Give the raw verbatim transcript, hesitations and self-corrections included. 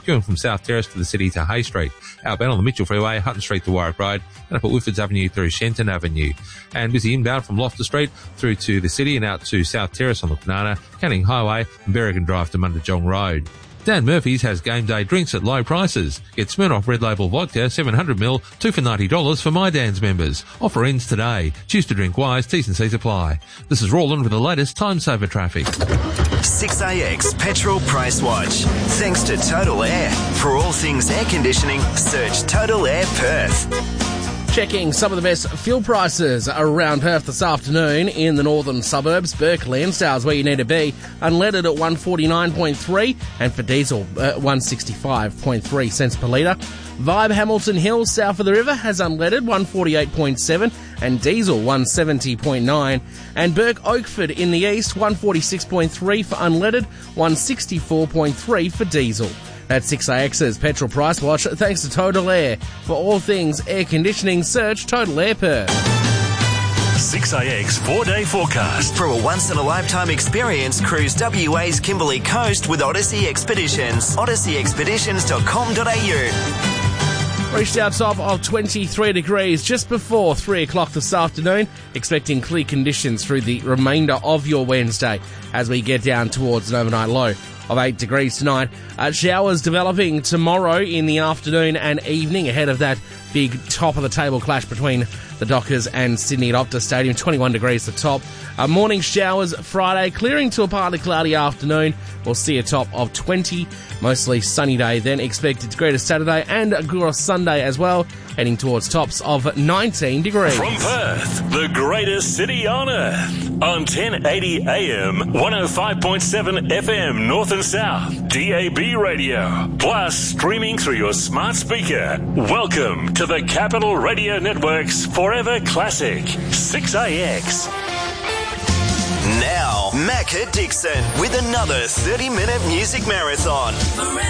going from South Terrace to the city to Hay Street. Outbound on the Mitchell Freeway, Hutton Street to Warwick Road, and up at Whitfords Avenue through Shenton Avenue. And busy inbound from Loftus Street through to the city and out to South Terrace on the Banana, Canning Highway, and Berrigan Drive to Mundajong Road. Dan Murphy's has game day drinks at low prices. Get Smirnoff Red Label Vodka seven hundred milliliters, two for ninety dollars for My Dan's members. Offer ends today. Choose to drink wise, T's and C's apply. This is Roland with the latest time saver traffic. six A X Petrol Price Watch. Thanks to Total Air. For all things air conditioning, search Total Air Perth. Checking some of the best fuel prices around Perth this afternoon in the northern suburbs. Burke Lansdowne's where you need to be. Unleaded at one forty-nine point three, and for diesel uh, one sixty-five point three cents per litre. Vibe Hamilton Hill south of the river has unleaded one forty-eight point seven and diesel one seventy point nine. And Burke Oakford in the east one forty-six point three for unleaded, one sixty-four point three for diesel. That's six A X's Petrol Price Watch, thanks to Total Air. For all things air conditioning, search Total Air Perth. six A X four-day forecast. For a once-in-a-lifetime experience, cruise W A's Kimberley Coast with Odyssey Expeditions. odyssey expeditions dot com dot a u. Reached our top of twenty-three degrees just before three o'clock this afternoon. Expecting clear conditions through the remainder of your Wednesday as we get down towards an overnight low of eight degrees tonight. Uh, showers developing tomorrow in the afternoon and evening ahead of that big top-of-the-table clash between the Dockers and Sydney at Optus Stadium. twenty-one degrees at the top. Uh, morning showers Friday, clearing to a partly cloudy afternoon. We'll see a top of twenty. Mostly sunny day, then expected to greater Saturday and a good Sunday as well, heading towards tops of nineteen degrees. From Perth, the greatest city on earth, on ten eighty A M, one oh five point seven F M, North and South, D A B radio, plus streaming through your smart speaker. Welcome to the Capital Radio Network's Forever Classic, six A X. Now, Macca Dixon with another thirty-minute music marathon.